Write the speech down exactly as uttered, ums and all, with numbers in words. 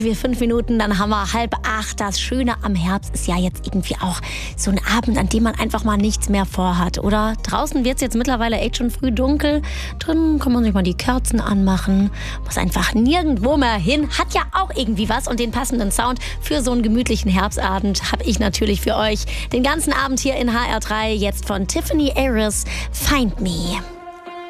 Wir fünf Minuten, dann haben wir halb acht. Das Schöne am Herbst ist ja jetzt irgendwie auch so ein Abend, an dem man einfach mal nichts mehr vorhat, oder? Draußen wird es jetzt mittlerweile echt schon früh dunkel. Drin kann man sich mal die Kerzen anmachen. Muss einfach nirgendwo mehr hin. Hat ja auch irgendwie was. Und den passenden Sound für so einen gemütlichen Herbstabend habe ich natürlich für euch den ganzen Abend hier in H R drei. Jetzt von Tiffany Aris, Find Me.